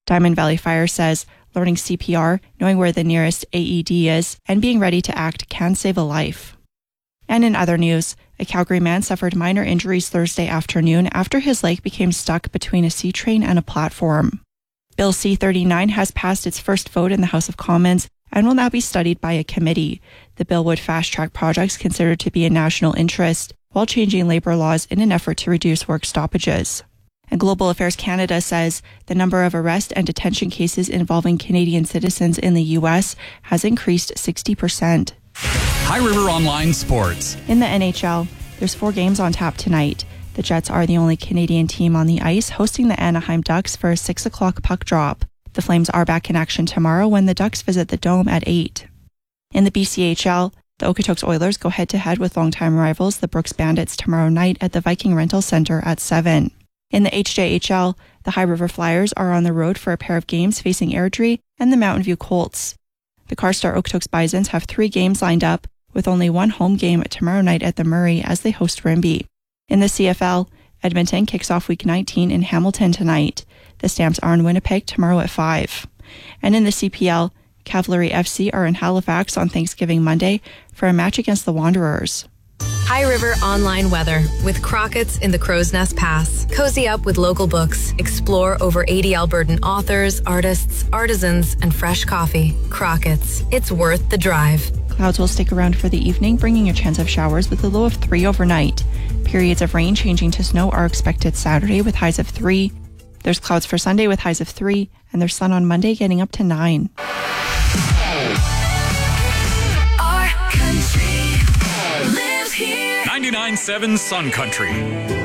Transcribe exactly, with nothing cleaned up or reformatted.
Diamond Valley Fire says learning C P R, knowing where the nearest A E D is, and being ready to act can save a life. And in other news, a Calgary man suffered minor injuries Thursday afternoon after his leg became stuck between a C train and a platform. Bill C thirty-nine has passed its first vote in the House of Commons and will now be studied by a committee. The bill would fast-track projects considered to be in national interest while changing labour laws in an effort to reduce work stoppages. And Global Affairs Canada says the number of arrest and detention cases involving Canadian citizens in the U S has increased sixty percent. High River Online Sports. In the N H L, there's four games on tap tonight. The Jets are the only Canadian team on the ice, hosting the Anaheim Ducks for a six o'clock puck drop. The Flames are back in action tomorrow when the Ducks visit the Dome at eight. In the B C H L, the Okotoks Oilers go head-to-head with longtime rivals, the Brooks Bandits, tomorrow night at the Viking Rental Centre at seven. In the H J H L, the High River Flyers are on the road for a pair of games facing Airdrie and the Mountain View Colts. The Carstar Okotoks Bisons have three games lined up, with only one home game tomorrow night at the Murray as they host Rimbey. In the C F L, Edmonton kicks off Week nineteen in Hamilton tonight. The Stamps are in Winnipeg tomorrow at five. And in the C P L, Cavalry F C are in Halifax on Thanksgiving Monday for a match against the Wanderers. High River Online Weather with Crockett's in the Crow's Nest Pass. Cozy up with local books. Explore over eighty Albertan authors, artists, artisans, and fresh coffee. Crockett's. It's worth the drive. Clouds will stick around for the evening, bringing a chance of showers with a low of three overnight. Periods of rain changing to snow are expected Saturday with highs of three. There's clouds for Sunday with highs of three, and there's sun on Monday getting up to nine. ninety-nine point seven Sun Country.